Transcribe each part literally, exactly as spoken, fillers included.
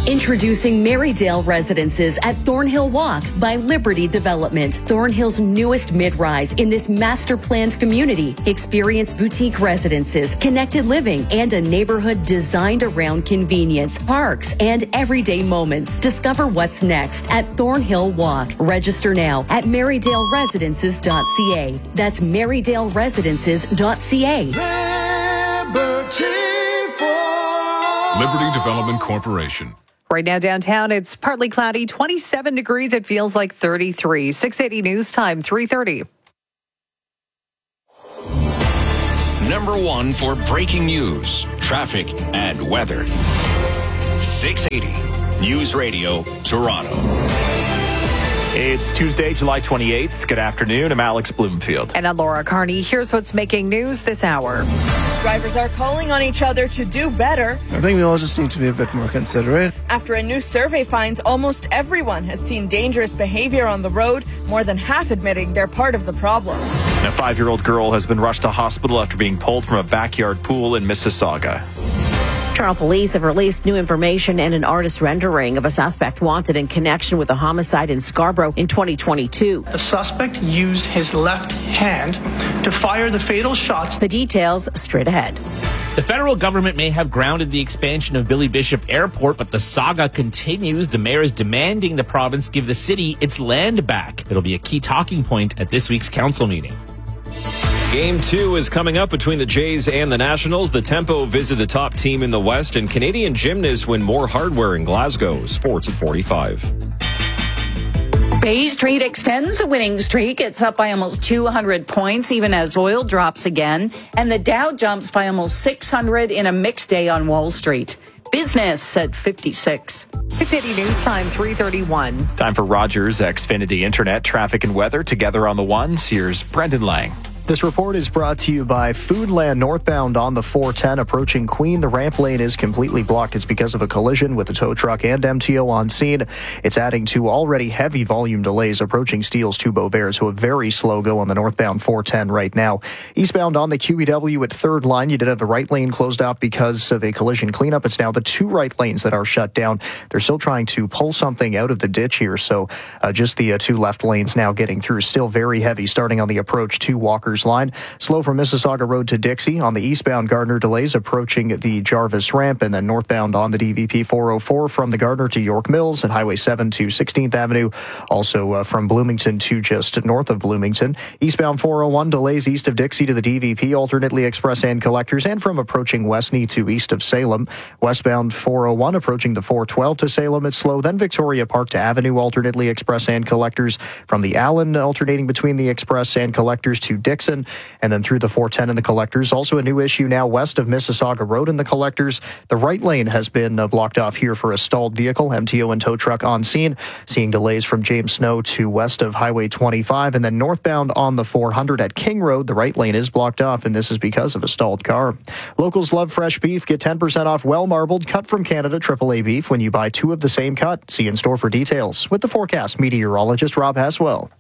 Introducing Marydale Residences at Thornhill Walk by Liberty Development. Thornhill's newest mid-rise in this master-planned community. Experience boutique residences, connected living, and a neighborhood designed around convenience, parks, and everyday moments. Discover what's next at Thornhill Walk. Register now at marydale residences dot c a. That's marydale residences dot c a. Liberty for Liberty Development Corporation. Right now downtown, it's partly cloudy, twenty-seven degrees. It feels like thirty-three. six eighty News Time, three thirty. Number one for breaking news, traffic, and weather. six eighty News Radio, Toronto. It's Tuesday, July twenty-eighth. Good afternoon. I'm Alex Bloomfield. And I'm Laura Carney. Here's what's making news this hour. Drivers are calling on each other to do better. I think we all just need to be a bit more considerate. After a new survey finds almost everyone has seen dangerous behavior on the road, more than half admitting they're part of the problem. A five-year-old girl has been rushed to hospital after being pulled from a backyard pool in Mississauga. Toronto police have released new information and an artist rendering of a suspect wanted in connection with a homicide in Scarborough in twenty twenty-two. The suspect used his left hand to fire the fatal shots. The details straight ahead. The federal government may have grounded the expansion of Billy Bishop Airport, but the saga continues. The mayor is demanding the province give the city its land back. It'll be a key talking point at this week's council meeting. Game two is coming up between the Jays and the Nationals. The Tempo visit the top team in the West, and Canadian gymnasts win more hardware in Glasgow. Sports at forty-five. Bay Street extends a winning streak. It's up by almost two hundred points, even as oil drops again. And the Dow jumps by almost six hundred in a mixed day on Wall Street. Business at fifty-six. six eighty News Time, three thirty-one. Time for Rogers Xfinity Internet, traffic and weather together on the ones. Here's Brendan Lang. This report is brought to you by Foodland northbound on the four ten approaching Queen. The ramp lane is completely blocked. It's because of a collision with a tow truck and M T O on scene. It's adding to already heavy volume delays approaching Steeles to Beauvais, so a very slow go on the northbound four ten right now. Eastbound on the Q E W at third line, you did have the right lane closed off because of a collision cleanup. It's now the two right lanes that are shut down. They're still trying to pull something out of the ditch here, so uh, just the uh, two left lanes now getting through. Still very heavy starting on the approach to Walker's line. Slow from Mississauga Road to Dixie. On the eastbound, Gardner delays approaching the Jarvis ramp, and then northbound on the D V P four oh four from the Gardner to York Mills and Highway seven to sixteenth Avenue. Also uh, from Bloomington to just north of Bloomington. Eastbound four oh one delays east of Dixie to the D V P, alternately express and collectors, and from approaching Westney to east of Salem. Westbound four oh one approaching the four twelve to Salem, it's slow. Then Victoria Park to Avenue, alternately express and collectors. From the Allen, alternating between the express and collectors to Dixon. And then through the four ten and the collectors. Also a new issue now west of Mississauga Road and the collectors. The right lane has been uh, blocked off here for a stalled vehicle. M T O and tow truck on scene. Seeing delays from James Snow to west of Highway twenty-five. And then northbound on the four hundred at King Road. The right lane is blocked off, and this is because of a stalled car. Locals love fresh beef. Get ten percent off well-marbled, cut from Canada triple A beef when you buy two of the same cut. See in store for details. With the forecast, meteorologist Rob Haswell.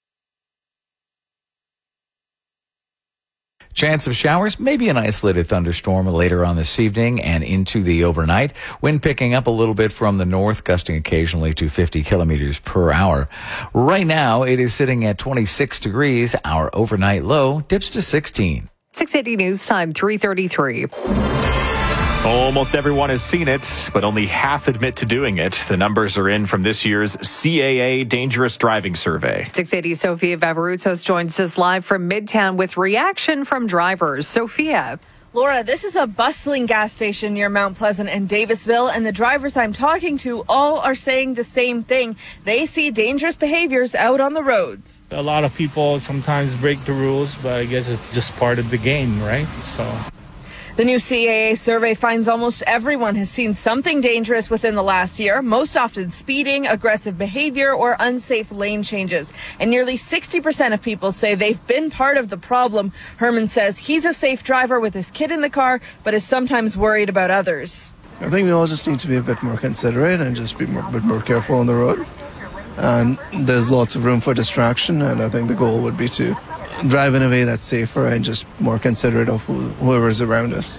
Chance of showers, maybe an isolated thunderstorm later on this evening and into the overnight. Wind picking up a little bit from the north, gusting occasionally to fifty kilometers per hour. Right now, it is sitting at twenty-six degrees. Our overnight low dips to sixteen. six eighty News Time, three thirty-three. Almost everyone has seen it, but only half admit to doing it. The numbers are in from this year's C A A Dangerous Driving Survey. six eighty Sophia Vavaruzos joins us live from Midtown with reaction from drivers. Sophia. Laura, this is a bustling gas station near Mount Pleasant and Davisville, and the drivers I'm talking to all are saying the same thing. They see dangerous behaviors out on the roads. A lot of people sometimes break the rules, but I guess it's just part of the game, right? So... The new C A A survey finds almost everyone has seen something dangerous within the last year, most often speeding, aggressive behavior, or unsafe lane changes. And nearly sixty percent of people say they've been part of the problem. Herman says he's a safe driver with his kid in the car, but is sometimes worried about others. I think we all just need to be a bit more considerate and just be more, a bit more careful on the road. And there's lots of room for distraction, and I think the goal would be to drive in a way that's safer and just more considerate of who, whoever's around us.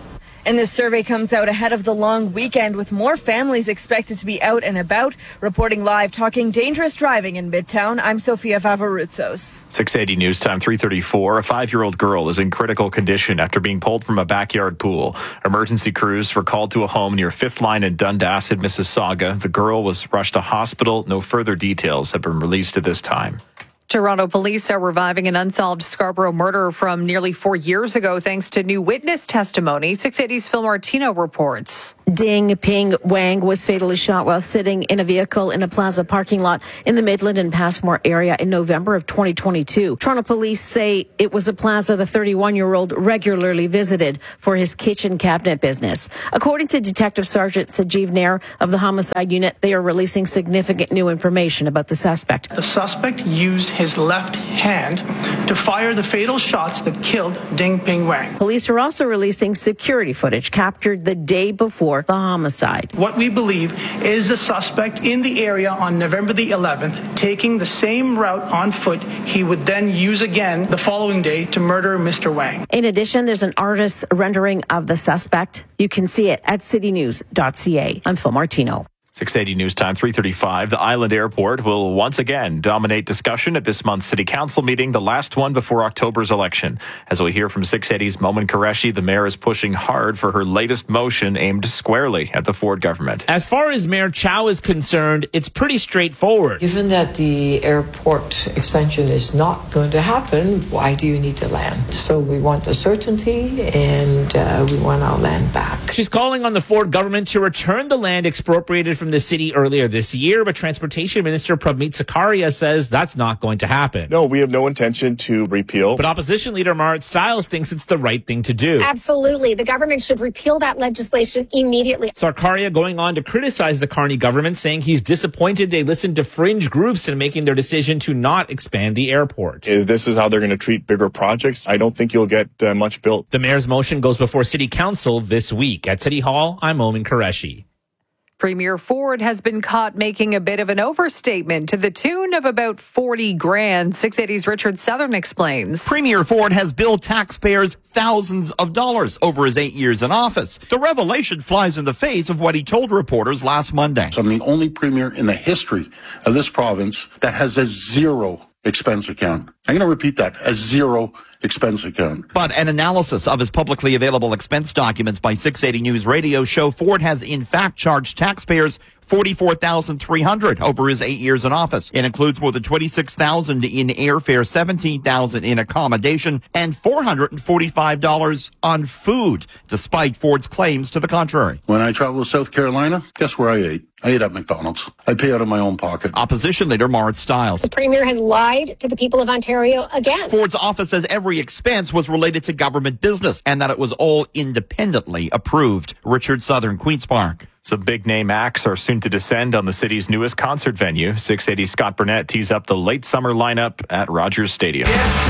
And this survey comes out ahead of the long weekend with more families expected to be out and about. Reporting live, talking dangerous driving in Midtown, I'm Sofia Vavaroutsos. six eighty News Time, three thirty-four. A five-year-old girl is in critical condition after being pulled from a backyard pool. Emergency crews were called to a home near Fifth Line in Dundas in Mississauga. The girl was rushed to hospital. No further details have been released at this time. Toronto police are reviving an unsolved Scarborough murder from nearly four years ago thanks to new witness testimony. six eighty's Phil Martino reports. Ding Ping Wang was fatally shot while sitting in a vehicle in a plaza parking lot in the Midland and Passmore area in November of twenty twenty-two. Toronto police say it was a plaza the thirty-one-year-old regularly visited for his kitchen cabinet business. According to Detective Sergeant Sajeev Nair of the Homicide Unit, they are releasing significant new information about the suspect. The suspect used his left hand to fire the fatal shots that killed Ding Ping Wang. Police are also releasing security footage captured the day before the homicide. What we believe is the suspect in the area on November the eleventh taking the same route on foot he would then use again the following day to murder Mister Wang. In addition, there's an artist's rendering of the suspect. You can see it at city news dot c a. I'm Phil Martino. six eighty News Time, three thirty-five. The Island Airport will once again dominate discussion at this month's City Council meeting, the last one before October's election. As we hear from six eighty's Momin Qureshi, the mayor is pushing hard for her latest motion aimed squarely at the Ford government. As far as Mayor Chow is concerned, it's pretty straightforward. Given that the airport expansion is not going to happen, why do you need the land? So we want the certainty and uh, we want our land back. She's calling on the Ford government to return the land expropriated from the city earlier this year, but Transportation Minister Prabmeet Sarkaria says that's not going to happen. No, we have no intention to repeal. But Opposition Leader Marit Stiles thinks it's the right thing to do. Absolutely. The government should repeal that legislation immediately. Sarkaria going on to criticize the Carney government, saying he's disappointed they listened to fringe groups in making their decision to not expand the airport. If this is how they're going to treat bigger projects, I don't think you'll get uh, much built. The mayor's motion goes before City Council this week. At City Hall, I'm Momin Qureshi. Premier Ford has been caught making a bit of an overstatement to the tune of about forty grand. six eighty's Richard Southern explains. Premier Ford has billed taxpayers thousands of dollars over his eight years in office. The revelation flies in the face of what he told reporters last Monday. So I'm the only premier in the history of this province that has a zero expense account. I'm going to repeat that, a zero expense account. But an analysis of his publicly available expense documents by six eighty News Radio show Ford has in fact charged taxpayers forty-four thousand three hundred dollars over his eight years in office. It includes more than twenty-six thousand dollars in airfare, seventeen thousand dollars in accommodation, and four hundred forty-five dollars on food, despite Ford's claims to the contrary. When I traveled to South Carolina, guess where I ate? I ate at McDonald's. I pay out of my own pocket. Opposition Leader Marit Stiles. The Premier has lied to the people of Ontario again. Ford's office says every expense was related to government business and that it was all independently approved. Richard Southern, Queen's Park. Some big-name acts are soon to descend on the city's newest concert venue. six eighty Scott Burnett tees up the late summer lineup at Rogers Stadium.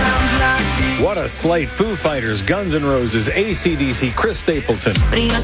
What a slate. Foo Fighters, Guns N' Roses, A C D C, Chris Stapleton.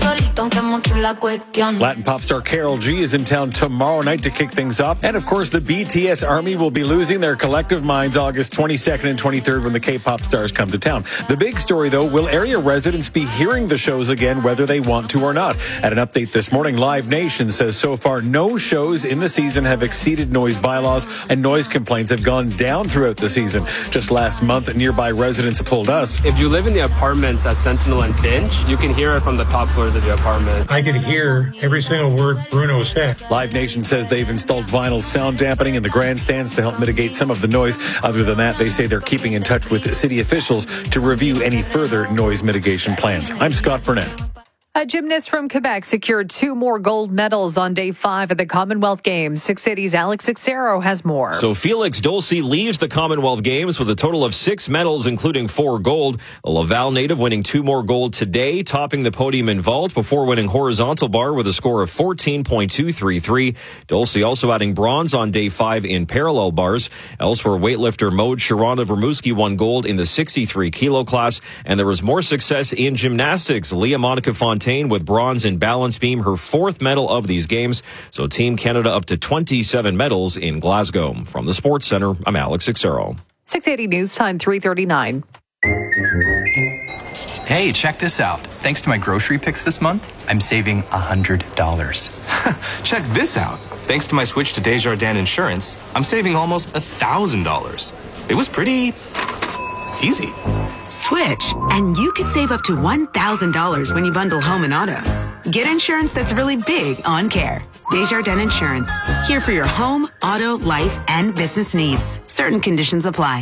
Latin pop star Karol G is in town tomorrow night to kick things off. And, of course, the B T S Army will be losing their collective minds August twenty-second and twenty-third when the K-pop stars come to town. The big story, though, will area residents be hearing the shows again whether they want to or not? At an update this morning, Live Nation says so far no shows in the season have exceeded noise bylaws, and noise complaints have gone down throughout the season. Just last month, nearby residents told us, if you live in the apartments at Sentinel and Finch, you can hear it from the top floors of your apartment. I could hear every single word Bruno said. Live Nation says they've installed vinyl sound dampening in the grandstands to help mitigate some of the noise. Other than that, they say they're keeping in touch with city officials to review any further noise mitigation plans. I'm Scott Burnett. A gymnast from Quebec secured two more gold medals on day five of the Commonwealth Games. six eighty's Alex Xero has more. So Felix Dulce leaves the Commonwealth Games with a total of six medals, including four gold. A Laval native winning two more gold today, topping the podium in vault before winning horizontal bar with a score of fourteen point two three three. Dulce also adding bronze on day five in parallel bars. Elsewhere, weightlifter Maud Sharon of Rimouski won gold in the sixty-three kilo class. And there was more success in gymnastics. Leah Monica Fontaine with bronze in balance beam, her fourth medal of these games. So Team Canada up to twenty-seven medals in Glasgow. From the Sports Center, I'm Alex Xero. six eighty News Time, three thirty-nine. Hey, check this out. Thanks to my grocery picks this month, I'm saving one hundred dollars. Check this out. Thanks to my switch to Desjardins Insurance, I'm saving almost one thousand dollars. It was pretty easy. Switch, and you could save up to one thousand dollars when you bundle home and auto. Get insurance that's really big on care. Desjardins Insurance. Here for your home, auto, life, and business needs. Certain conditions apply.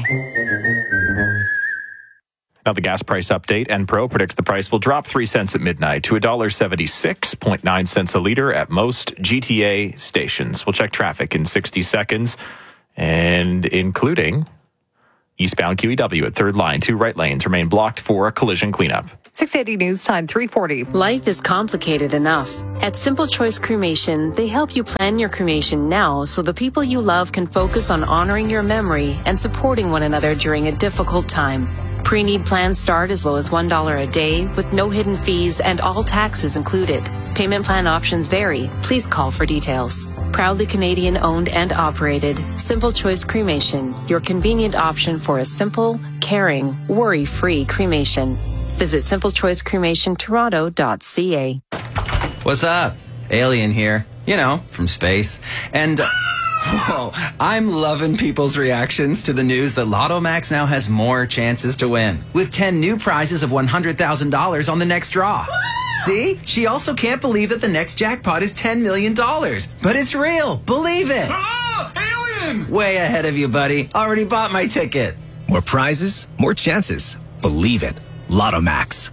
Now the gas price update. Enpro predicts the price will drop three cents at midnight to one dollar seventy-six, zero point nine cents a litre at most G T A stations. We'll check traffic in sixty seconds, and including eastbound Q E W at third line. Two right lanes remain blocked for a collision cleanup. six eighty News Time, three forty. Life is complicated enough. At Simple Choice Cremation, they help you plan your cremation now so the people you love can focus on honoring your memory and supporting one another during a difficult time. Pre-need plans start as low as one dollar a day with no hidden fees and all taxes included. Payment plan options vary. Please call for details. Proudly Canadian owned and operated, Simple Choice Cremation, your convenient option for a simple, caring, worry-free cremation. Visit simple choice cremation toronto dot c a. What's up? Alien here. You know, from space. And... Uh, whoa, I'm loving people's reactions to the news that Lotto Max now has more chances to win, with ten new prizes of one hundred thousand dollars on the next draw. See? She also can't believe that the next jackpot is ten million dollars. But it's real. Believe it. Ah, alien! Way ahead of you, buddy. Already bought my ticket. More prizes, more chances. Believe it. Lotto Max.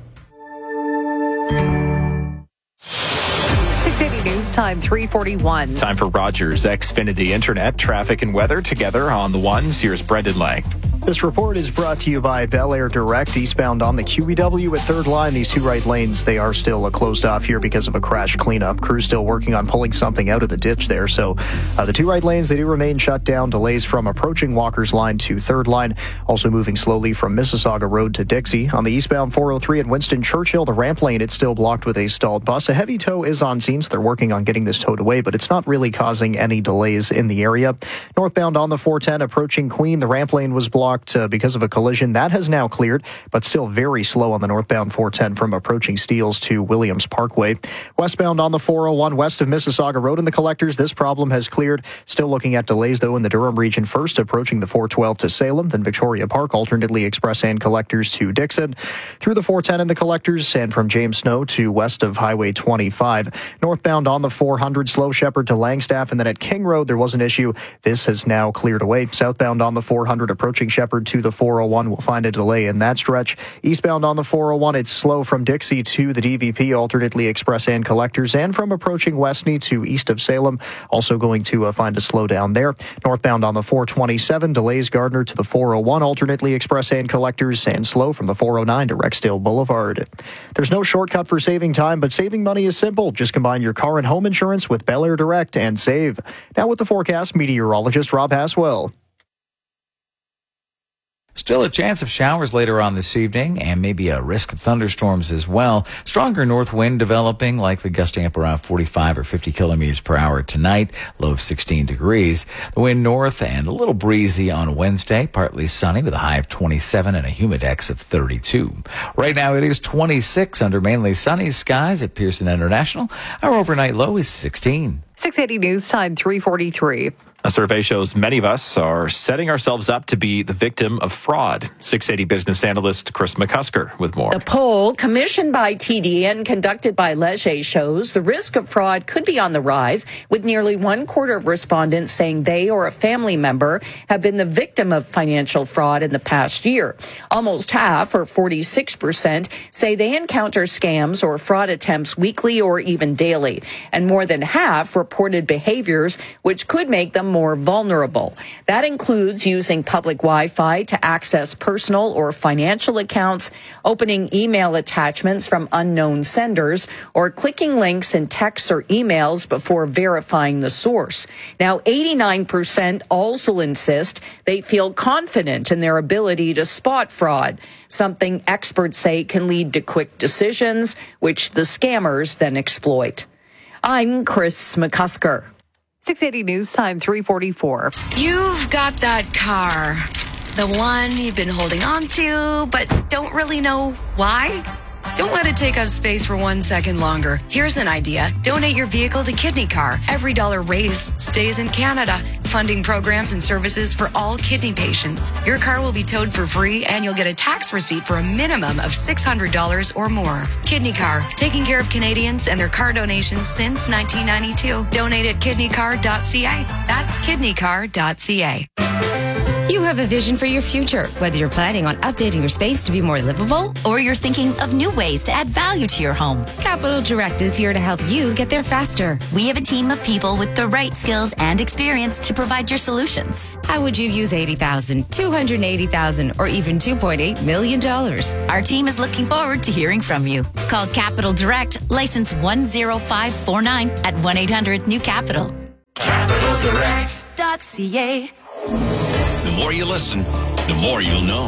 six eighty News Time, three forty-one. Time for Rogers Xfinity Internet, traffic and weather together on the ones. Here's Brendan Lang. This report is brought to you by Bel Air Direct, eastbound on the Q E W at third line. These two right lanes, they are still closed off here because of a crash cleanup. Crews still working on pulling something out of the ditch there. So uh, the two right lanes, they do remain shut down. Delays from approaching Walker's line to third line. Also moving slowly from Mississauga Road to Dixie. On the eastbound four oh three at Winston Churchill, the ramp lane, it's still blocked with a stalled bus. A heavy tow is on scene, so they're working on getting this towed away, but it's not really causing any delays in the area. Northbound on the four ten approaching Queen, the ramp lane was blocked uh, because of a collision. That has now cleared, but still very slow on the northbound four ten from approaching Steeles to Williams Parkway. Westbound on the four oh one west of Mississauga Road in the collectors, this problem has cleared. Still looking at delays, though, in the Durham region first, approaching the four twelve to Salem, then Victoria Park, alternately express and collectors to Dixon. Through the four ten in the collectors, and from James Snow to west of Highway twenty-five. Northbound on the four hundred, Slow Shepherd to Langstaff, and then at King Road, there was an issue. This has now cleared away. Southbound on the four hundred, approaching Shepherd to the four oh one, will find a delay in that stretch. Eastbound on the four oh one, it's slow from Dixie to the D V P, alternately express and collectors, and from approaching Westney to east of Salem, also going to uh, find a slowdown there. Northbound on the four twenty-seven, delays Gardner to the four oh one, alternately express and collectors, and slow from the four oh nine to Rexdale Boulevard. There's no shortcut for saving time, but saving money is simple. Just combine your car and home insurance with Bel Air Direct and save. Now with the forecast, meteorologist Rob Haswell. Still a chance of showers later on this evening and maybe a risk of thunderstorms as well. Stronger north wind developing, likely gusting up around forty-five or fifty kilometers per hour tonight, low of sixteen degrees. The wind north and a little breezy on Wednesday, partly sunny with a high of twenty-seven and a humidex of thirty-two. Right now it is twenty-six under mainly sunny skies at Pearson International. Our overnight low is sixteen. six eighty News Time, three forty-three. A survey shows many of us are setting ourselves up to be the victim of fraud. six eighty business analyst Chris McCusker with more. The poll, commissioned by T D and conducted by Leger, shows the risk of fraud could be on the rise, with nearly one quarter of respondents saying they or a family member have been the victim of financial fraud in the past year. Almost half, or forty-six percent, say they encounter scams or fraud attempts weekly or even daily. And more than half reported behaviors which could make them more vulnerable. That includes using public Wi-Fi to access personal or financial accounts, opening email attachments from unknown senders, or clicking links in texts or emails before verifying the source. Now, eighty-nine percent also insist they feel confident in their ability to spot fraud, something experts say can lead to quick decisions, which the scammers then exploit. I'm Chris McCusker. six eighty News Time, three forty-four. You've got that car, the one you've been holding on to, but don't really know why. Don't let it take up space for one second longer. Here's an idea. Donate your vehicle to Kidney Car. Every dollar raised stays in Canada, funding programs and services for all kidney patients. Your car will be towed for free, and you'll get a tax receipt for a minimum of six hundred dollars or more. Kidney Car, taking care of Canadians and their car donations since nineteen ninety-two. Donate at kidney car dot c a. That's kidney car dot c a. You have a vision for your future, whether you're planning on updating your space to be more livable or you're thinking of new ways to add value to your home. Capital Direct is here to help you get there faster. We have a team of people with the right skills and experience to provide your solutions. How would you use eighty thousand dollars, two hundred eighty thousand dollars, or even two point eight million dollars? Our team is looking forward to hearing from you. Call Capital Direct, license one zero five four nine at one eight hundred new capital. capital direct dot c a. The more you listen, the more you'll know.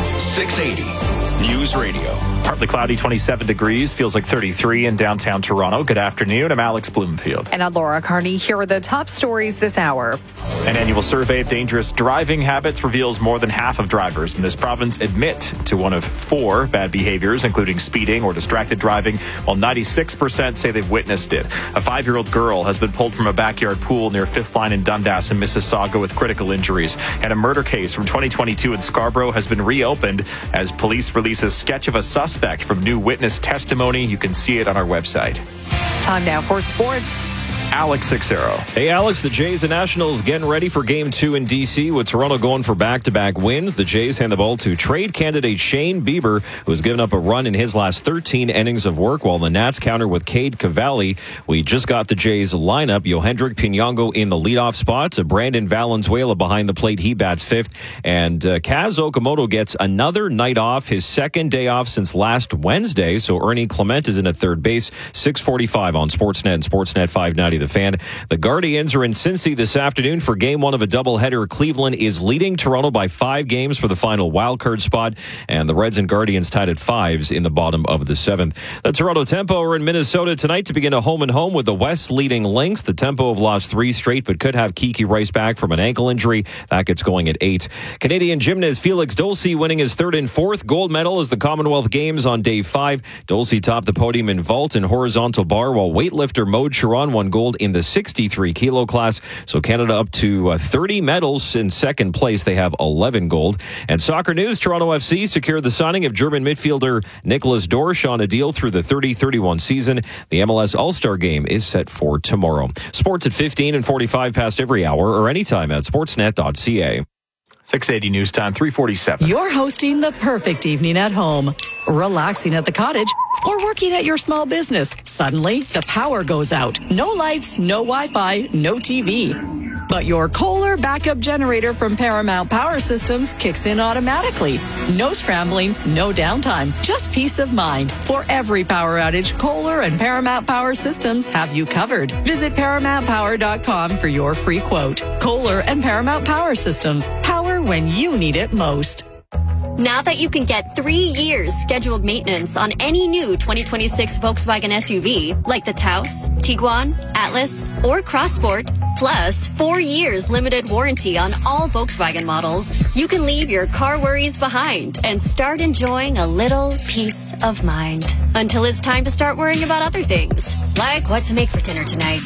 six eighty News Radio. Partly cloudy, twenty-seven degrees. Feels like thirty-three in downtown Toronto. Good afternoon. I'm Alex Bloomfield. And I'm Laura Carney. Here are the top stories this hour. An annual survey of dangerous driving habits reveals more than half of drivers in this province admit to one of four bad behaviors, including speeding or distracted driving, while ninety-six percent say they've witnessed it. A five-year-old girl has been pulled from a backyard pool near Fifth Line in Dundas and Mississauga with critical injuries. And a murder case from twenty twenty-two in Scarborough has been reopened as police release a sketch of a suspect from new witness testimony. You can see it on our website. Time now for sports. Alex Sixero. Hey, Alex, the Jays and Nationals getting ready for game two in D C with Toronto going for back-to-back wins. The Jays hand the ball to trade candidate Shane Bieber, who has given up a run in his last thirteen innings of work, while the Nats counter with Cade Cavalli. We just got the Jays lineup. Yohendrick Pinongo in the leadoff spot. Brandon Valenzuela behind the plate. He bats fifth. And uh, Kaz Okamoto gets another night off, his second day off since last Wednesday. So Ernie Clement is in at third base. six forty-five on Sportsnet and Sportsnet five ninety. The Fan. The Guardians are in Cincy this afternoon for game one of a doubleheader. Cleveland is leading Toronto by five games for the final wildcard spot, and the Reds and Guardians tied at fives in the bottom of the seventh. The Toronto Tempo are in Minnesota tonight to begin a home and home with the West leading Lynx. The Tempo have lost three straight, but could have Kiki Rice back from an ankle injury. That gets going at eight. Canadian gymnast Felix Dulce winning his third and fourth gold medal as the Commonwealth Games on day five. Dulce topped the podium in vault and horizontal bar, while weightlifter Maud Sharon won gold in the sixty-three kilo class. So Canada up to uh, thirty medals in second place. They have eleven gold. And soccer news, Toronto F C secured the signing of German midfielder Nicholas Dorsch on a deal through the thirty thirty-one season. The M L S All-Star Game is set for tomorrow. Sports at fifteen and forty-five past every hour or anytime at sportsnet dot c a. six eighty News Time, three forty-seven. You're hosting the perfect evening at home, relaxing at the cottage, or working at your small business. Suddenly, the power goes out. No lights, no Wi-Fi, no T V. But your Kohler backup generator from Paramount Power Systems kicks in automatically. No scrambling, no downtime, just peace of mind. For every power outage, Kohler and Paramount Power Systems have you covered. Visit paramount power dot com for your free quote. Kohler and Paramount Power Systems. Power when you need it most. Now that you can get three years scheduled maintenance on any new twenty twenty-six Volkswagen S U V, like the Taos, Tiguan, Atlas, or Crossport, plus four years limited warranty on all Volkswagen models, you can leave your car worries behind and start enjoying a little peace of mind. Until it's time to start worrying about other things, like what to make for dinner tonight.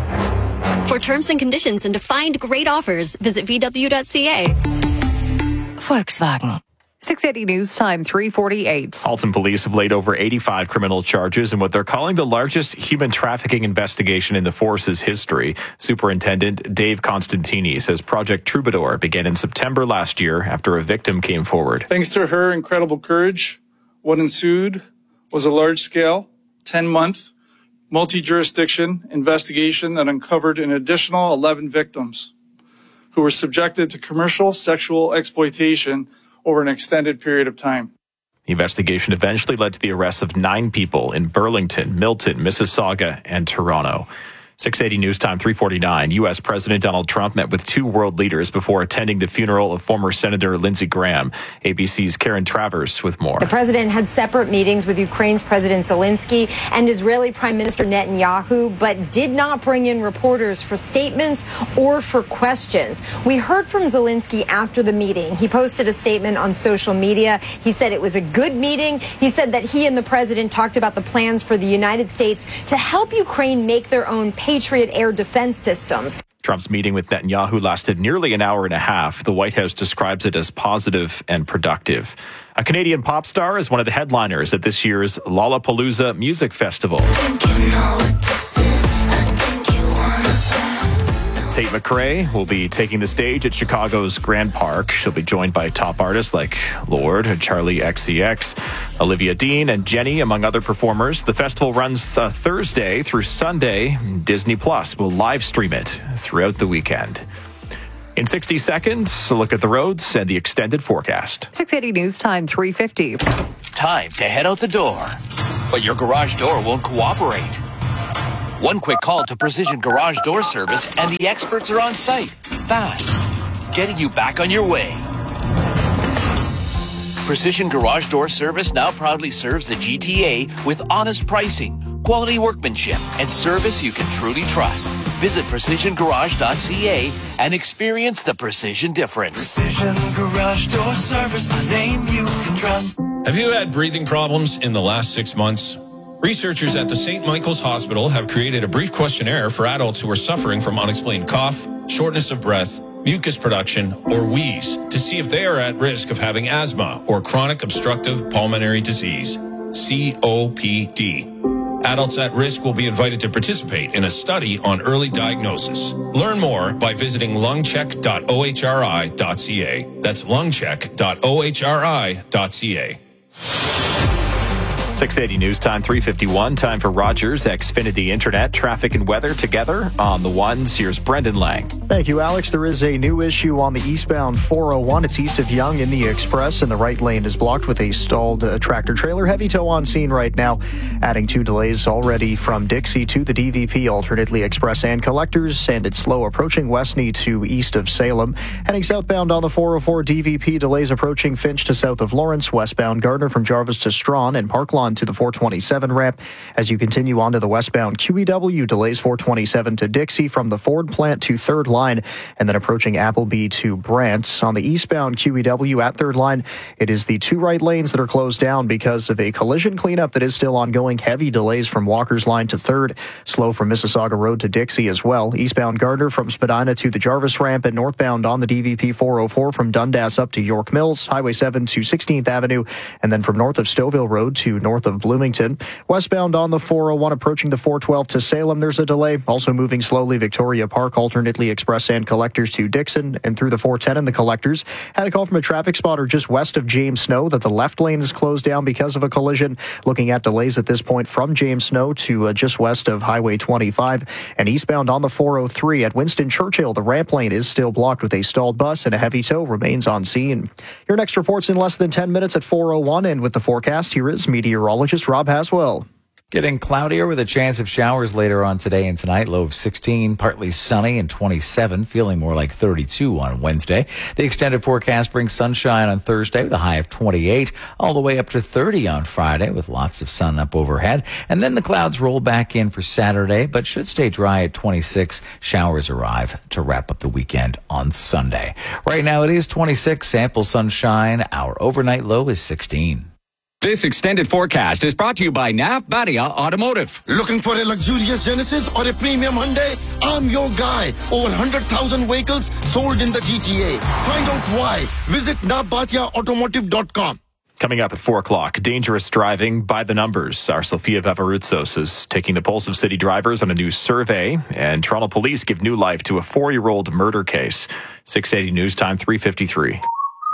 For terms and conditions and to find great offers, visit v w dot c a. Volkswagen. six eighty News Time, three forty-eight. Alton police have laid over eighty-five criminal charges in what they're calling the largest human trafficking investigation in the force's history. Superintendent Dave Constantini says Project Troubadour began in September last year after a victim came forward. Thanks to her incredible courage, what ensued was a large-scale, ten-month, multi-jurisdiction investigation that uncovered an additional eleven victims who were subjected to commercial sexual exploitation over an extended period of time. The investigation eventually led to the arrest of nine people in Burlington, Milton, Mississauga, and Toronto. six eighty News Time, three forty-nine. U S. President Donald Trump met with two world leaders before attending the funeral of former Senator Lindsey Graham. A B C's Karen Travers with more. The president had separate meetings with Ukraine's President Zelensky and Israeli Prime Minister Netanyahu, but did not bring in reporters for statements or for questions. We heard from Zelensky after the meeting. He posted a statement on social media. He said it was a good meeting. He said that he and the president talked about the plans for the United States to help Ukraine make their own Patriot air defense systems. Trump's meeting with Netanyahu lasted nearly an hour and a half. The White House describes it as positive and productive. A Canadian pop star is one of the headliners at this year's Lollapalooza Music Festival. Tate McRae will be taking the stage at Chicago's Grand Park. She'll be joined by top artists like Lorde, Charlie X C X, Olivia Dean, and Jenny, among other performers. The festival runs uh, Thursday through Sunday. Disney Plus will live stream it throughout the weekend. In sixty seconds, a look at the roads and the extended forecast. six eighty News Time, three fifty. Time to head out the door, but your garage door won't cooperate. One quick call to Precision Garage Door Service and the experts are on site, fast, getting you back on your way. Precision Garage Door Service now proudly serves the G T A with honest pricing, quality workmanship, and service you can truly trust. Visit precision garage dot c a and experience the precision difference. Precision Garage Door Service, a name you can trust. Have you had breathing problems in the last six months? Researchers at the Saint Michael's Hospital have created a brief questionnaire for adults who are suffering from unexplained cough, shortness of breath, mucus production, or wheeze to see if they are at risk of having asthma or chronic obstructive pulmonary disease, C O P D. Adults at risk will be invited to participate in a study on early diagnosis. Learn more by visiting lungcheck dot o h r i dot c a. That's lungcheck dot o h r i dot c a. six eighty News Time, three fifty-one. Time for Rogers Xfinity Internet. Traffic and weather together on the ones. Here's Brendan Lang. Thank you, Alex. There is a new issue on the eastbound four oh one. It's east of Yonge in the Express, and the right lane is blocked with a stalled uh, tractor-trailer. Heavy tow on scene right now, adding two delays already from Dixie to the D V P, alternately Express and Collectors, and it's slow approaching Westney to east of Salem. Heading southbound on the four oh four, D V P delays approaching Finch to south of Lawrence, westbound Gardner from Jarvis to Strawn, and Parklawn to the four twenty-seven ramp. As you continue on to the westbound Q E W, delays four twenty-seven to Dixie from the Ford plant to third line, and then approaching Appleby to Brant. On the eastbound Q E W at third line, it is the two right lanes that are closed down because of a collision cleanup that is still ongoing. Heavy delays from Walker's line to third, slow from Mississauga Road to Dixie as well. Eastbound Gardner from Spadina to the Jarvis ramp, and northbound on the D V P four oh four from Dundas up to York Mills, Highway seven to sixteenth Avenue, and then from north of Stouffville Road to north of Bloomington. Westbound on the four oh one approaching the four twelve to Salem, there's a delay. Also moving slowly Victoria Park, alternately Express and Collectors to Dixon, and through the four ten and the Collectors. Had a call from a traffic spotter just west of James Snow that the left lane is closed down because of a collision. Looking at delays at this point from James Snow to uh, just west of Highway twenty-five, and eastbound on the four oh three at Winston Churchill, the ramp lane is still blocked with a stalled bus, and a heavy tow remains on scene. Your next report's in less than ten minutes at four oh one, and with the forecast, here is meteorologist Rob Haswell. Getting cloudier with a chance of showers later on today and tonight. Low of sixteen, partly sunny and twenty-seven, feeling more like thirty-two on Wednesday. The extended forecast brings sunshine on Thursday with a high of twenty-eight, all the way up to thirty on Friday with lots of sun up overhead. And then the clouds roll back in for Saturday, but should stay dry at twenty-six. Showers arrive to wrap up the weekend on Sunday. Right now it is twenty-six, ample sunshine. Our overnight low is sixteen. This extended forecast is brought to you by Navbadia Automotive. Looking for a luxurious Genesis or a premium Hyundai? I'm your guy. Over one hundred thousand vehicles sold in the G T A. Find out why. Visit navbadia automotive dot com. Coming up at four o'clock, dangerous driving by the numbers. Our Sofia Vevaroutsos is taking the pulse of city drivers on a new survey, and Toronto police give new life to a four-year-old murder case. six eighty News Time, three fifty-three.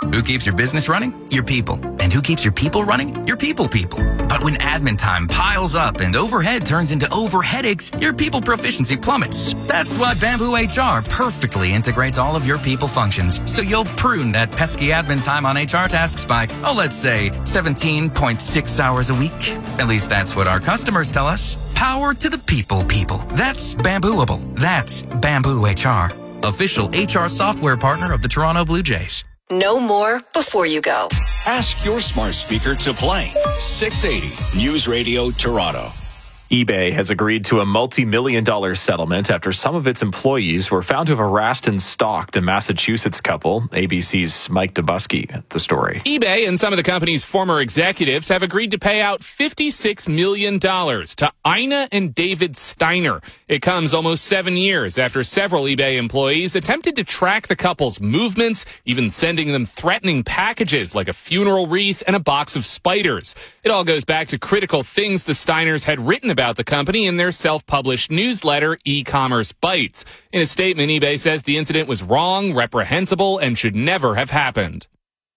Who keeps your business running? Your people. And who keeps your people running? Your people people. But when admin time piles up and overhead turns into over headaches, your people proficiency plummets. That's why Bamboo H R perfectly integrates all of your people functions, so you'll prune that pesky admin time on H R tasks by, oh, let's say seventeen point six hours a week. At least that's what our customers tell us. Power to the people people. That's Bambooable. That's Bamboo H R. Official H R software partner of the Toronto Blue Jays. Know more before you go. Ask your smart speaker to play six eighty News Radio Toronto. eBay has agreed to a multi-million dollar settlement after some of its employees were found to have harassed and stalked a Massachusetts couple. A B C's Mike Dubusky, the story. eBay and some of the company's former executives have agreed to pay out fifty-six million dollars to Ina and David Steiner. It comes almost seven years after several eBay employees attempted to track the couple's movements, even sending them threatening packages like a funeral wreath and a box of spiders. It all goes back to critical things the Steiners had written about the company in their self-published newsletter, E-Commerce Bites. In a statement, eBay says the incident was wrong, reprehensible, and should never have happened.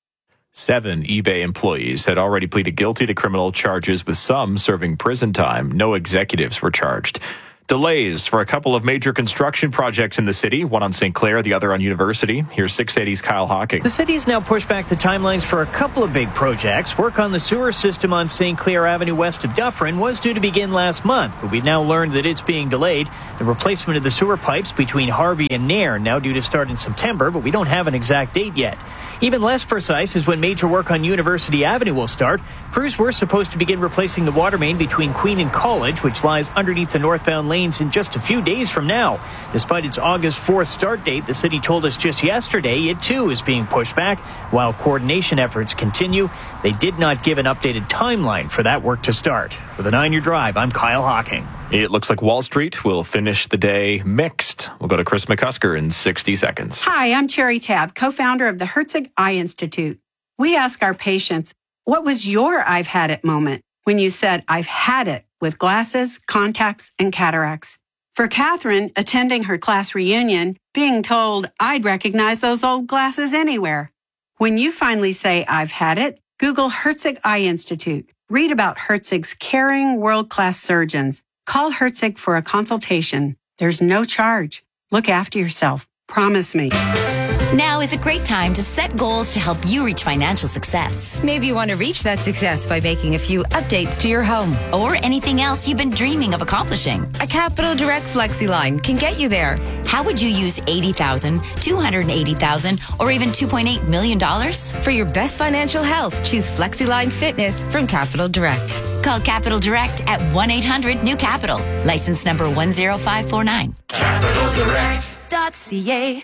Seven eBay employees had already pleaded guilty to criminal charges, with some serving prison time. No executives were charged. Delays for a couple of major construction projects in the city, one on Saint Clair, the other on University. Here's six eighty's Kyle Hawking. The city's now pushed back the timelines for a couple of big projects. Work on the sewer system on Saint Clair Avenue west of Dufferin was due to begin last month, but we've now learned that it's being delayed. The replacement of the sewer pipes between Harvey and Nairn now due to start in September, but we don't have an exact date yet. Even less precise is when major work on University Avenue will start. Crews were supposed to begin replacing the water main between Queen and College, which lies underneath the northbound lane, in just a few days from now. Despite its August fourth start date, the city told us just yesterday it too is being pushed back while coordination efforts continue. They did not give an updated timeline for that work to start. With a nine-year drive, I'm Kyle Hawking. It looks like Wall Street will finish the day mixed. We'll go to Chris McCusker in sixty seconds. Hi, I'm Cherry Tab, co-founder of the Herzig Eye Institute. We ask our patients, what was your I've had it moment when you said, I've had it with glasses, contacts, and cataracts? For Catherine, attending her class reunion, being told I'd recognize those old glasses anywhere. When you finally say I've had it, Google Herzig Eye Institute. Read about Herzig's caring world-class surgeons. Call Herzig for a consultation. There's no charge. Look after yourself. Promise me. Now is a great time to set goals to help you reach financial success. Maybe you want to reach that success by making a few updates to your home or anything else you've been dreaming of accomplishing. A Capital Direct FlexiLine can get you there. How would you use eighty thousand dollars, two hundred eighty thousand dollars, or even two point eight million dollars? For your best financial health, choose FlexiLine Fitness from Capital Direct. Call Capital Direct at one eight hundred new capital. License number one zero five four nine. capital direct dot c a.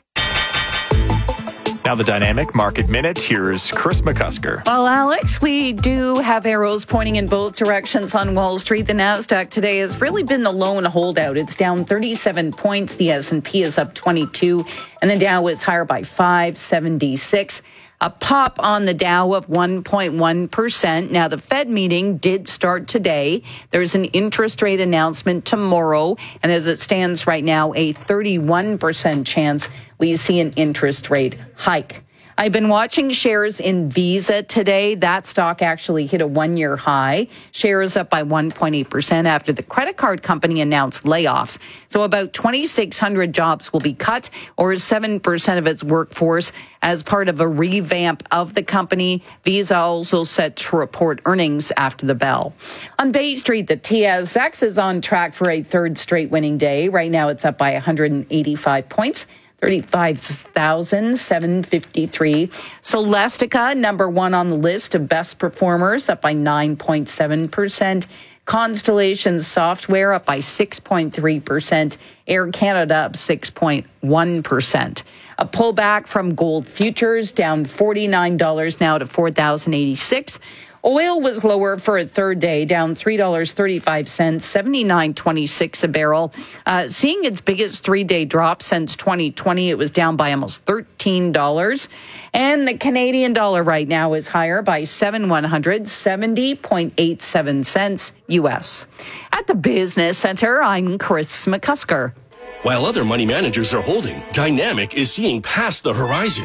Now the Dynamic Market Minute. Here's Chris McCusker. Well, Alex, we do have arrows pointing in both directions on Wall Street. The Nasdaq today has really been the lone holdout. It's down thirty-seven points. The S and P is up twenty-two, and the Dow is higher by five seventy-six. A pop on the Dow of one point one percent. Now, the Fed meeting did start today. There's an interest rate announcement tomorrow. And as it stands right now, a thirty-one percent chance we see an interest rate hike. I've been watching shares in Visa today. That stock actually hit a one-year high. Shares up by one point eight percent after the credit card company announced layoffs. So about twenty-six hundred jobs will be cut, or seven percent of its workforce, as part of a revamp of the company. Visa also set to report earnings after the bell. On Bay Street, the T S X is on track for a third straight winning day. Right now it's up by one hundred eighty-five points. thirty-five thousand seven hundred fifty-three. Celestica, number one on the list of best performers, up by nine point seven percent. Constellation Software up by six point three percent. Air Canada up six point one percent. A pullback from gold futures, down forty-nine dollars now to four thousand eighty-six dollars. Oil was lower for a third day, down three dollars and thirty-five cents, seventy-nine twenty-six a barrel. Uh, seeing its biggest three-day drop since twenty twenty, it was down by almost thirteen dollars. And the Canadian dollar right now is higher by seven one hundred, seventy point eight seven cents U S. At the Business Center, I'm Chris McCusker. While other money managers are holding, Dynamic is seeing past the horizon.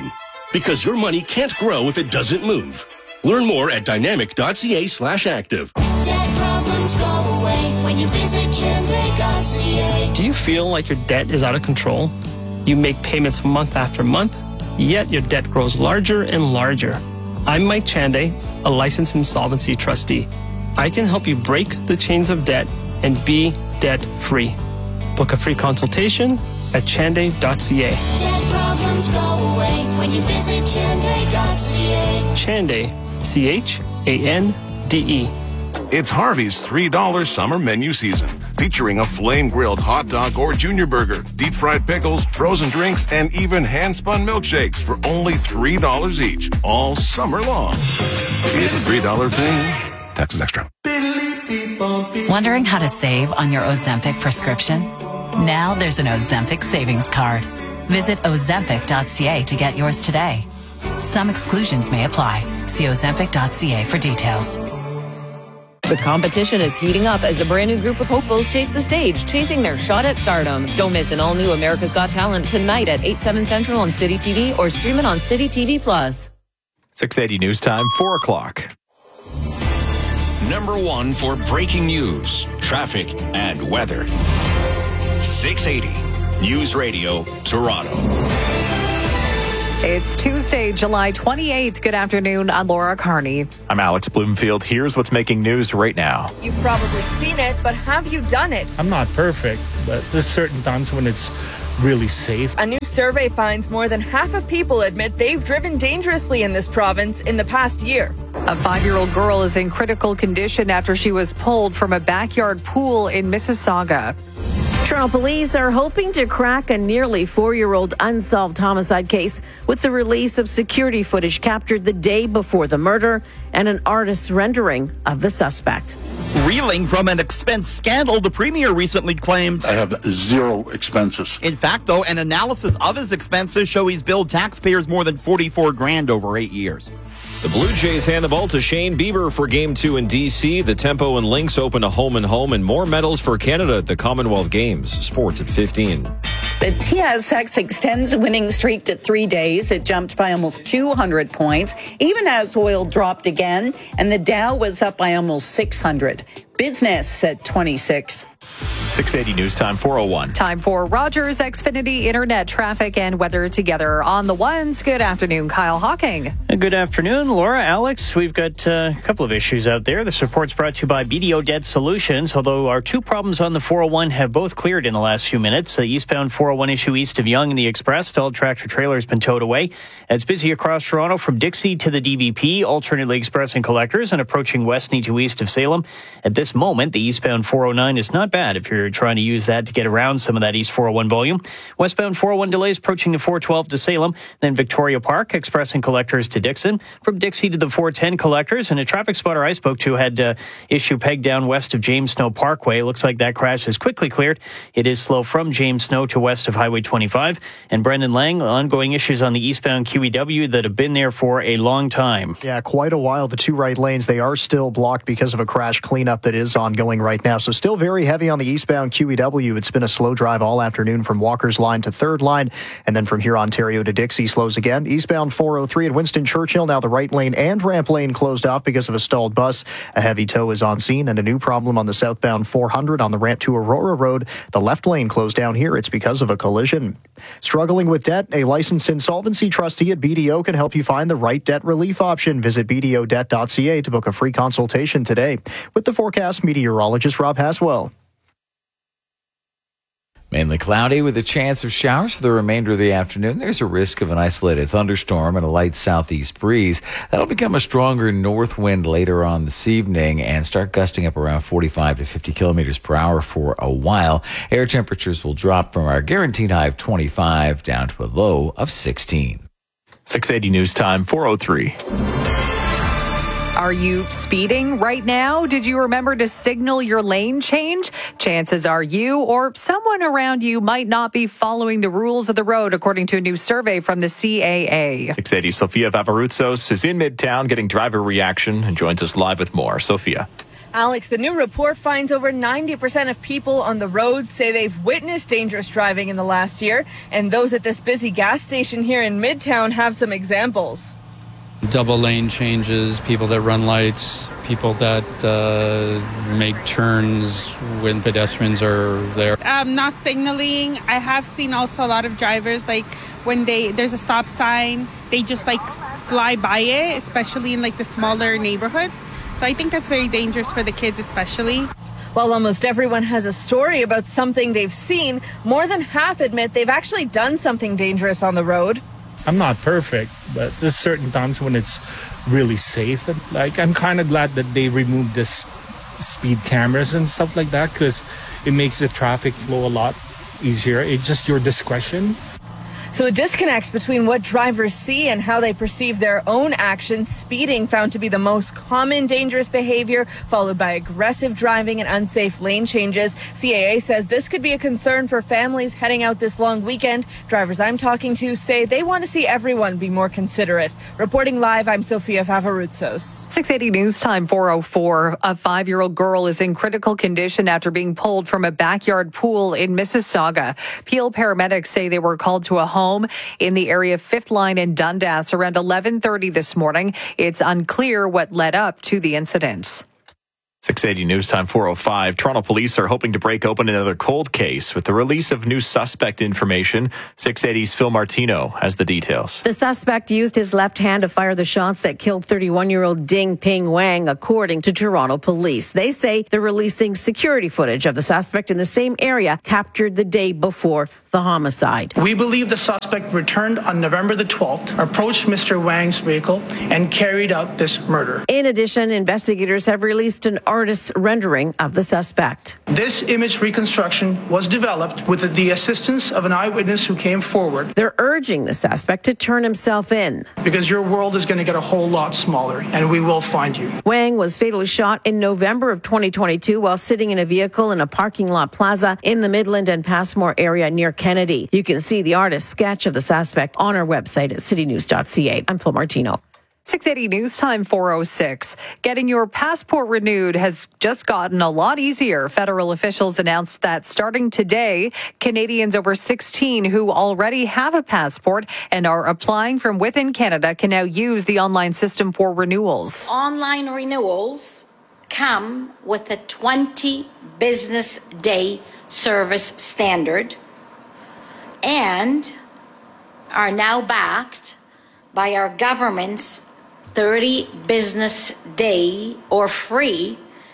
Because your money can't grow if it doesn't move. Learn more at dynamic.ca slash active. Debt problems go away when you visit Chande dot c a. Do you feel like your debt is out of control? You make payments month after month, yet your debt grows larger and larger. I'm Mike Chande, a licensed insolvency trustee. I can help you break the chains of debt and be debt-free. Book a free consultation at chande dot c a. Debt problems go away when you visit Chande dot c a. Chande, C H A N D E. It's Harvey's three dollar summer menu season, featuring a flame-grilled hot dog or junior burger, deep-fried pickles, frozen drinks, and even hand-spun milkshakes for only three dollars each, all summer long. It's a three dollar thing. Taxes extra. Wondering how to save on your Ozempic prescription? Now there's an Ozempic savings card. Visit ozempic dot c a to get yours today. Some exclusions may apply. See ozempic dot c a for details. The competition is heating up as a brand new group of hopefuls takes the stage, chasing their shot at stardom. Don't miss an all-new America's Got Talent tonight at eight, seven Central on City T V or stream it on City T V Plus. six eighty news time, four o'clock. Number one for breaking news, traffic, and weather. six eighty News Radio, Toronto. It's Tuesday, July twenty-eighth. Good afternoon. I'm Laura Carney. I'm Alex Bloomfield. Here's what's making news right now. You've probably seen it, but have you done it? I'm not perfect, but there's certain times when it's really safe. A new survey finds more than half of people admit they've driven dangerously in this province in the past year. A five-year-old girl is in critical condition after she was pulled from a backyard pool in Mississauga. Toronto police are hoping to crack a nearly four-year-old unsolved homicide case with the release of security footage captured the day before the murder and an artist's rendering of the suspect. Reeling from an expense scandal, the premier recently claimed, I have zero expenses. In fact, though, an analysis of his expenses show he's billed taxpayers more than forty-four grand over eight years. The Blue Jays hand the ball to Shane Bieber for Game two in D C. The Tempo and Lynx open a home and home, and more medals for Canada at the Commonwealth Games. Sports at fifteen. The T S X extends a winning streak to three days. It jumped by almost two hundred points, even as oil dropped again, and the Dow was up by almost six hundred. Business at twenty-six. six eighty news time, four oh one. Time for Rogers Xfinity Internet traffic and weather together on the ones. Good afternoon, Kyle Hawking. Good afternoon, Laura, Alex. We've got uh, a couple of issues out there. This report's brought to you by B D O Debt Solutions, although our two problems on the four oh one have both cleared in the last few minutes. The eastbound four oh one issue east of Yonge and the Express, stalled tractor trailer has been towed away. It's busy across Toronto from Dixie to the D V P, alternately express and collectors, and approaching West to east of Salem. At this moment, the eastbound four oh nine is not bad if you're trying to use that to get around some of that east four oh one volume. Westbound four oh one delays approaching the four twelve to Salem, then Victoria Park, express and collectors to Dixon. From Dixie to the four ten collectors, and a traffic spotter I spoke to had uh, issue pegged down west of James Snow Parkway. Looks like that crash is quickly cleared. It is slow from James Snow to west of Highway twenty-five. And Brendan Lang, ongoing issues on the eastbound Q E W that have been there for a long time. Yeah, quite a while. The two right lanes, they are still blocked because of a crash cleanup that is ongoing right now. So still very heavy on the eastbound Q E W. It's been a slow drive all afternoon from Walker's Line to Third Line, and then from here Ontario to Dixie slows again. Eastbound four oh three at Winston Churchill, now the right lane and ramp lane closed off because of a stalled bus. A heavy tow is on scene, and a new problem on the southbound four hundred on the ramp to Aurora Road. The left lane closed down here. It's because of a collision. Struggling with debt? A licensed insolvency trustee at B D O can help you find the right debt relief option. Visit b d o debt dot c a to book a free consultation today. With the forecast, meteorologist Rob Haswell. Mainly cloudy with a chance of showers for the remainder of the afternoon. There's a risk of an isolated thunderstorm and a light southeast breeze. That'll become a stronger north wind later on this evening and start gusting up around forty-five to fifty kilometers per hour for a while. Air temperatures will drop from our guaranteed high of twenty-five down to a low of sixteen. six eighty news time, four oh three. Are you speeding right now? Did you remember to signal your lane change? Chances are you or someone around you might not be following the rules of the road, according to a new survey from the C A A. six eighty, Sofia Vavarutsos is in Midtown getting driver reaction and joins us live with more. Sofia. Alex, the new report finds over ninety percent of people on the roads say they've witnessed dangerous driving in the last year, and those at this busy gas station here in Midtown have some examples. Double lane changes, people that run lights, people that uh, make turns when pedestrians are there. Um, not signaling. I have seen also a lot of drivers, like when they there's a stop sign, they just like fly by it, especially in like the smaller neighborhoods. So I think that's very dangerous for the kids especially. While almost everyone has a story about something they've seen, more than half admit they've actually done something dangerous on the road. I'm not perfect, but there's certain times when it's really safe. And like, I'm kind of glad that they removed this speed cameras and stuff like that, because it makes the traffic flow a lot easier. It's just your discretion. So a disconnect between what drivers see and how they perceive their own actions. Speeding found to be the most common dangerous behavior, followed by aggressive driving and unsafe lane changes. C A A says this could be a concern for families heading out this long weekend. Drivers I'm talking to say they want to see everyone be more considerate. Reporting live, I'm Sofia Favarutsos. six eighty News Time four oh four. A five-year-old girl is in critical condition after being pulled from a backyard pool in Mississauga. Peel paramedics say they were called to a home home in the area of Fifth Line in Dundas around eleven thirty this morning. It's unclear what led up to the incident. six eighty News Time four oh five. Toronto police are hoping to break open another cold case with the release of new suspect information. six eighty's Phil Martino has the details. The suspect used his left hand to fire the shots that killed thirty-one-year-old Ding Ping Wang, according to Toronto police. They say they're releasing security footage of the suspect in the same area captured the day before the homicide. We believe the suspect returned on November the twelfth, approached Mister Wang's vehicle, and carried out this murder. In addition, investigators have released an artist's rendering of the suspect. This image reconstruction was developed with the assistance of an eyewitness who came forward. They're urging the suspect to turn himself in. Because your world is going to get a whole lot smaller, and we will find you. Wang was fatally shot in November of twenty twenty-two while sitting in a vehicle in a parking lot plaza in the Midland and Passmore area near Kennedy. You can see the artist's sketch of the suspect on our website at city news dot c a. I'm Phil Martino. six eighty News Time four oh six. Getting your passport renewed has just gotten a lot easier. Federal officials announced that starting today, Canadians over sixteen who already have a passport and are applying from within Canada can now use the online system for renewals. Online renewals come with a twenty business day service standard and are now backed by our government's thirty business day or free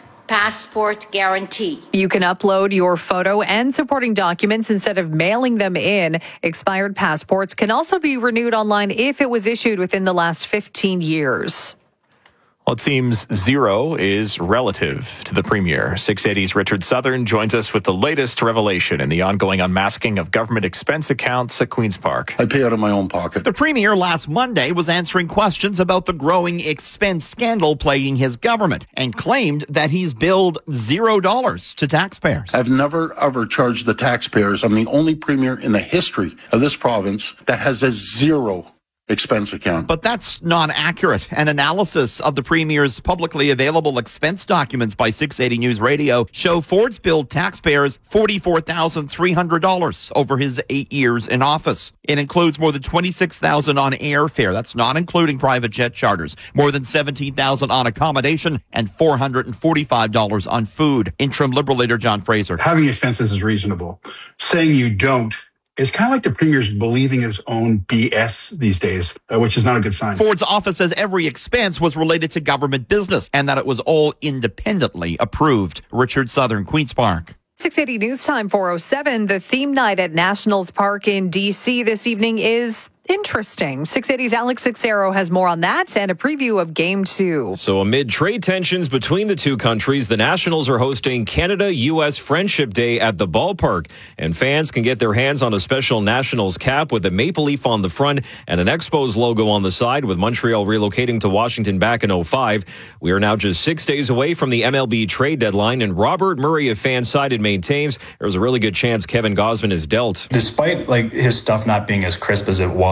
passport guarantee. You can upload your photo and supporting documents instead of mailing them in. Expired passports can also be renewed online if it was issued within the last fifteen years. Well, it seems zero is relative to the Premier. six eighty's Richard Southern joins us with the latest revelation in the ongoing unmasking of government expense accounts at Queen's Park. I pay out of my own pocket. The Premier last Monday was answering questions about the growing expense scandal plaguing his government and claimed that he's billed zero dollars to taxpayers. I've never, ever charged the taxpayers. I'm the only Premier in the history of this province that has a zero expense account. But that's not accurate. An analysis of the Premier's publicly available expense documents by six eighty News Radio show Ford's billed taxpayers forty-four thousand three hundred dollars over his eight years in office. It includes more than twenty-six thousand dollars on airfare. That's not including private jet charters. More than seventeen thousand dollars on accommodation and four hundred forty-five dollars on food. Interim Liberal leader John Fraser. Having expenses is reasonable. Saying you don't is kind of like the Premier's believing his own B S these days, uh, which is not a good sign. Ford's office says every expense was related to government business and that it was all independently approved. Richard Southern, Queen's Park. six eighty News Time four oh seven. The theme night at Nationals Park in D C this evening is interesting. six eighty's Alex Sixero has more on that and a preview of Game two. So amid trade tensions between the two countries, the Nationals are hosting Canada-U S Friendship Day at the ballpark. And fans can get their hands on a special Nationals cap with a maple leaf on the front and an Expos logo on the side, with Montreal relocating to Washington back in oh five. We are now just six days away from the M L B trade deadline, and Robert Murray of Fansided maintains there's a really good chance Kevin Gausman is dealt. Despite like his stuff not being as crisp as it was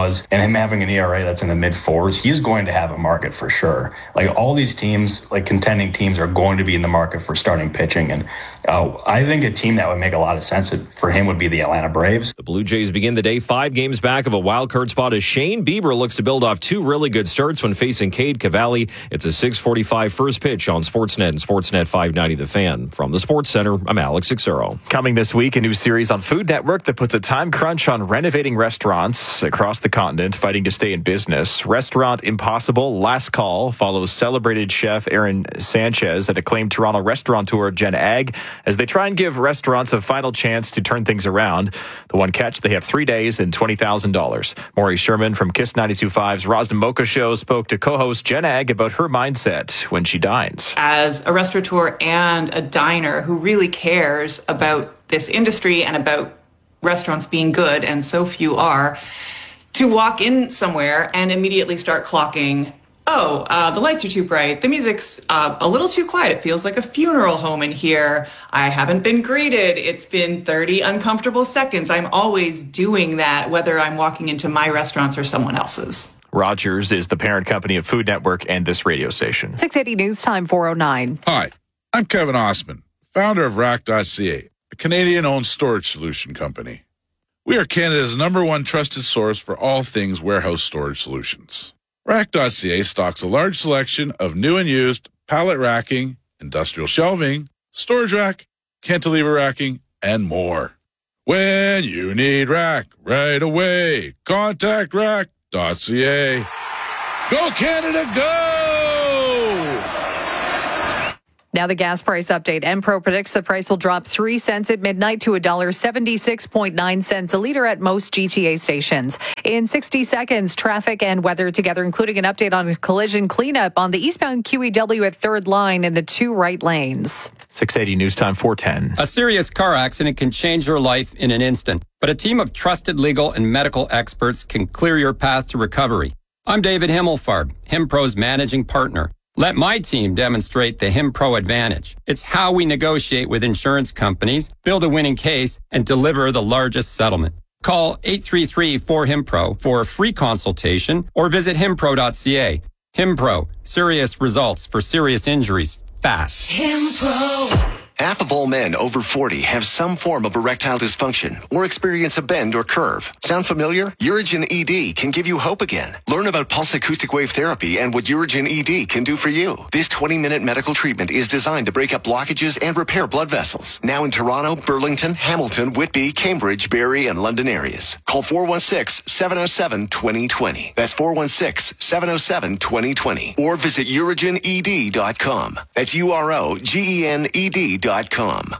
was, and him having an E R A that's in the mid fours, he's going to have a market for sure. Like all these teams, like contending teams, are going to be in the market for starting pitching. And uh, I think a team that would make a lot of sense for him would be the Atlanta Braves. The Blue Jays begin the day five games back of a wild card spot as Shane Bieber looks to build off two really good starts when facing Cade Cavalli. It's a six forty-five first pitch on Sportsnet and Sportsnet five ninety The Fan. From the Sports Center, I'm Alex Ixero. Coming this week, a new series on Food Network that puts a time crunch on renovating restaurants across the continent, fighting to stay in business. Restaurant Impossible Last Call follows celebrated chef Aaron Sanchez and acclaimed Toronto restaurateur Jen Agg as they try and give restaurants a final chance to turn things around. The one catch, they have three days and twenty thousand dollars. Maury Sherman from Kiss ninety-two point five's Rosna Mocha Show spoke to co-host Jen Agg about her mindset when she dines. As a restaurateur and a diner who really cares about this industry and about restaurants being good, and so few are, to walk in somewhere and immediately start clocking, oh, uh, the lights are too bright, the music's uh, a little too quiet, it feels like a funeral home in here, I haven't been greeted, it's been thirty uncomfortable seconds. I'm always doing that, whether I'm walking into my restaurants or someone else's. Rogers is the parent company of Food Network and this radio station. six eighty News Time four oh nine. Hi, I'm Kevin Osman, founder of Rack dot C A, a Canadian-owned storage solution company. We are Canada's number one trusted source for all things warehouse storage solutions. Rack dot C A stocks a large selection of new and used pallet racking, industrial shelving, storage rack, cantilever racking, and more. When you need rack right away, contact Rack dot C A. Go Canada, go! Now the gas price update. Enpro predicts the price will drop three cents at midnight to one dollar seventy-six point nine cents a liter at most G T A stations. In sixty seconds, traffic and weather together, including an update on collision cleanup on the eastbound Q E W at third line in the two right lanes. six eighty News Time four ten. A serious car accident can change your life in an instant, but a team of trusted legal and medical experts can clear your path to recovery. I'm David Himmelfarb, HimPro's managing partner. Let my team demonstrate the HimPro advantage. It's how we negotiate with insurance companies, build a winning case, and deliver the largest settlement. Call eight three three four HimPro for a free consultation or visit himpro dot c a. HimPro, serious results for serious injuries, fast. HimPro. Half of all men over forty have some form of erectile dysfunction or experience a bend or curve. Sound familiar? Urigen E D can give you hope again. Learn about pulse acoustic wave therapy and what Urigen E D can do for you. This twenty-minute medical treatment is designed to break up blockages and repair blood vessels. Now in Toronto, Burlington, Hamilton, Whitby, Cambridge, Barrie, and London areas. Call four one six, seven oh seven, two oh two oh. That's four one six, seven oh seven, two oh two oh. Or visit urigen e d dot com. That's U R O G E N E D dot com.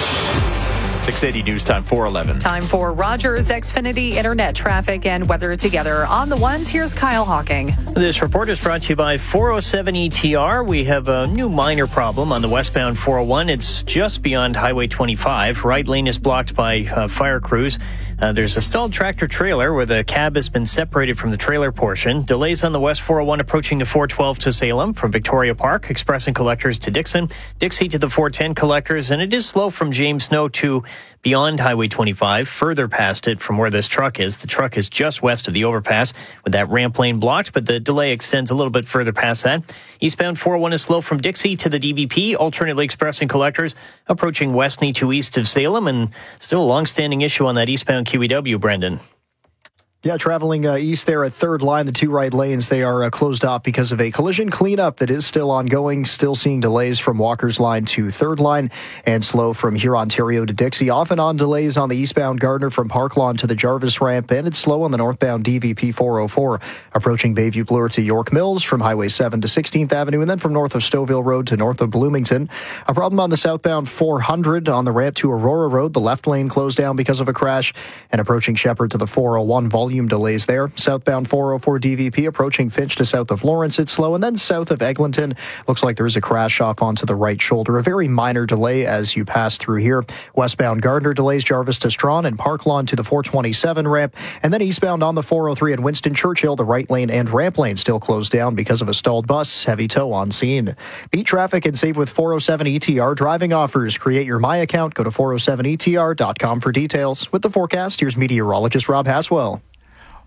six eighty News Time four eleven. Time for Rogers Xfinity Internet traffic and weather together. On the ones, here's Kyle Hawking. This report is brought to you by four oh seven E T R. We have a new minor problem on the westbound four oh one. It's just beyond Highway twenty-five. Right lane is blocked by uh, fire crews. Uh, there's a stalled tractor trailer where the cab has been separated from the trailer portion. Delays on the West four oh one approaching the four twelve to Salem from Victoria Park, Express and Collectors to Dixon, Dixie to the four ten Collectors, and it is slow from James Snow to beyond Highway twenty-five, further past it from where this truck is. The truck is just west of the overpass with that ramp lane blocked, but the delay extends a little bit further past that. Eastbound four oh one is slow from Dixie to the D B P, alternately Express and Collectors approaching Westney to east of Salem, and still a long-standing issue on that eastbound Q E W, Brendan. Yeah, traveling uh, east there at third line, the two right lanes, they are uh, closed off because of a collision cleanup that is still ongoing. Still seeing delays from Walker's line to third line and slow from here Ontario to Dixie. Off and on delays on the eastbound Gardner from Park Lawn to the Jarvis ramp, and it's slow on the northbound D V P four oh four approaching Bayview Bloor to York Mills from Highway seven to sixteenth Avenue, and then from north of Stouffville Road to north of Bloomington. A problem on the southbound four hundred on the ramp to Aurora Road. The left lane closed down because of a crash, and approaching Shepherd to the four oh one volume delays there. Southbound four oh four D V P approaching Finch to south of Lawrence, it's slow, and then south of Eglinton, looks like there is a crash off onto the right shoulder. A very minor delay as you pass through here. Westbound Gardner delays Jarvis to Strawn and Park Lawn to the four twenty-seven ramp, and then eastbound on the four oh three at Winston Churchill, the right lane and ramp lane still closed down because of a stalled bus. Heavy tow on scene. Beat traffic and save with four oh seven E T R driving offers. Create your My account. Go to four oh seven E T R dot com for details. With the forecast, here's meteorologist Rob Haswell.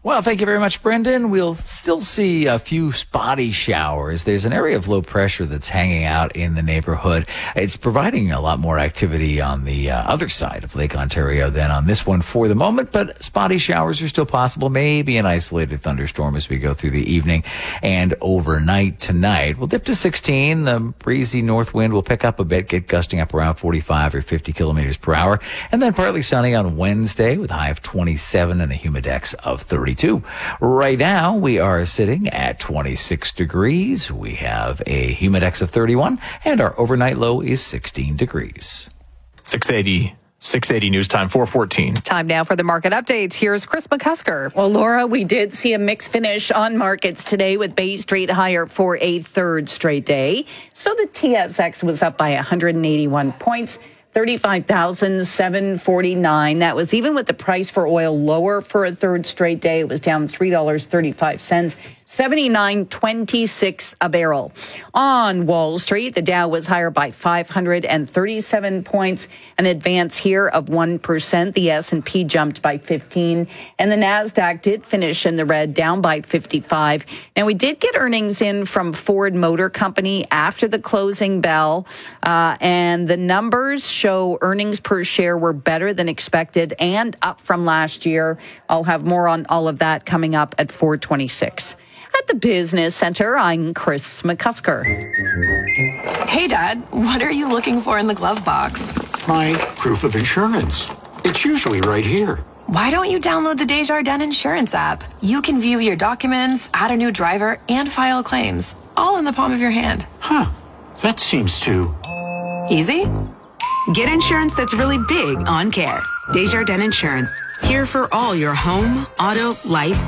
Well, thank you very much, Brendan. We'll still see a few spotty showers. There's an area of low pressure that's hanging out in the neighborhood. It's providing a lot more activity on the uh, other side of Lake Ontario than on this one for the moment, but spotty showers are still possible. Maybe an isolated thunderstorm as we go through the evening and overnight tonight. We'll dip to sixteen. The breezy north wind will pick up a bit, get gusting up around forty-five or fifty kilometers per hour, and then partly sunny on Wednesday with a high of twenty-seven and a humidex of thirty-two. Right now, we are sitting at twenty-six degrees. We have a humidex of thirty-one, and our overnight low is sixteen degrees. six eighty, six eighty News Time, four fourteen. Time now for the market updates. Here's Chris McCusker. Well, Laura, we did see a mixed finish on markets today with Bay Street higher for a third straight day. So the T S X was up by one hundred eighty-one points. thirty-five thousand seven hundred forty-nine. That was even with the price for oil lower for a third straight day. It was down three dollars and thirty-five cents. seventy-nine twenty-six a barrel. On Wall Street, the Dow was higher by five hundred thirty-seven points, an advance here of one percent. The S and P jumped by fifteen, and the Nasdaq did finish in the red, down by fifty-five. Now, we did get earnings in from Ford Motor Company after the closing bell, uh, and the numbers show earnings per share were better than expected and up from last year. I'll have more on all of that coming up at four twenty-six. At the Business Center, I'm Chris McCusker. Hey, Dad, what are you looking for in the glove box? My proof of insurance. It's usually right here. Why don't you download the Desjardins Insurance app? You can view your documents, add a new driver, and file claims, all in the palm of your hand. Huh, that seems too... easy? Get insurance that's really big on care. Desjardins Insurance. Here for all your home, auto, life,